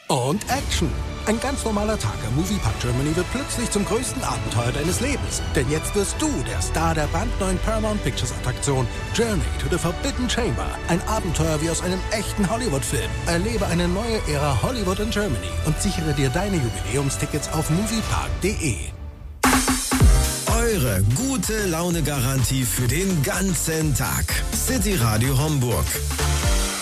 Und Action. Ein ganz normaler Tag am Moviepark Germany wird plötzlich zum größten Abenteuer deines Lebens. Denn jetzt wirst du der Star der brandneuen Paramount Pictures Attraktion Journey to the Forbidden Chamber. Ein Abenteuer wie aus einem echten Hollywood-Film. Erlebe eine neue Ära Hollywood in Germany und sichere dir deine Jubiläumstickets auf moviepark.de. Eure gute Laune-Garantie für den ganzen Tag. City Radio Homburg.